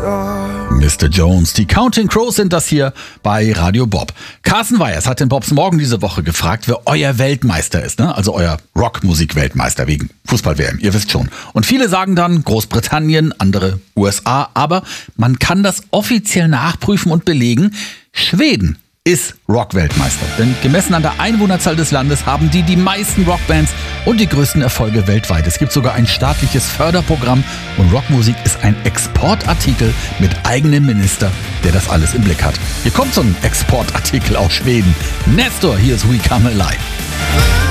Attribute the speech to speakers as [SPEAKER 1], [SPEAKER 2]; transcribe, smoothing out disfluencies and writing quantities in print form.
[SPEAKER 1] Mr. Jones, die Counting Crows sind das hier bei Radio Bob. Carsten Weyers hat den Bobs Morgen diese Woche gefragt, wer euer Weltmeister ist, ne? Also euer Rockmusik-Weltmeister wegen Fußball-WM, ihr wisst schon. Und viele sagen dann Großbritannien, andere USA, aber man kann das offiziell nachprüfen und belegen, Schweden ist Rock-Weltmeister. Denn gemessen an der Einwohnerzahl des Landes haben die meisten Rockbands und die größten Erfolge weltweit. Es gibt sogar ein staatliches Förderprogramm und Rockmusik ist ein Exportartikel mit eigenem Minister, der das alles im Blick hat. Hier kommt so ein Exportartikel aus Schweden. Nestor, hier ist We Come Alive.